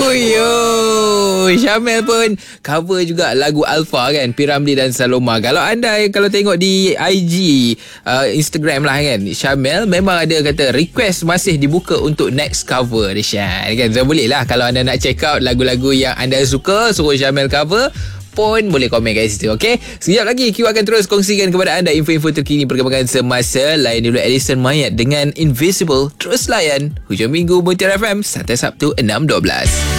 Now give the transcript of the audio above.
Syamel pun cover juga lagu Alpha kan, P. Ramlee dan Saloma. Kalau anda kalau tengok di IG Instagram lah kan, Syamel memang ada kata request masih dibuka untuk next cover dia Syam kan. So boleh lah kalau anda nak check out lagu-lagu yang anda suka suruh Syamel cover pun boleh komen kat situ. Okay, sekejap lagi Q akan terus kongsikan kepada anda info-info terkini perkembangan semasa. Lain dulu Alison Mayat dengan Invisible. Terus layan hujung minggu Mutiara FM Saturday Sabtu 6.12.